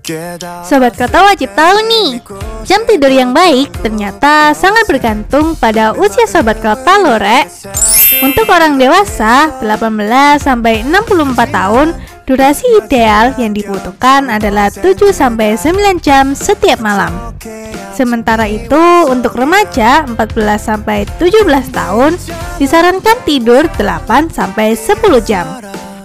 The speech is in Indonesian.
Sobat Kota wajib tahu nih, jam tidur yang baik ternyata sangat bergantung pada usia Sobat Kota loh, Rek. Untuk orang dewasa 18-64 tahun, durasi ideal yang dibutuhkan adalah 7-9 jam setiap malam. Sementara itu, untuk remaja 14-17 tahun disarankan tidur 8-10 jam.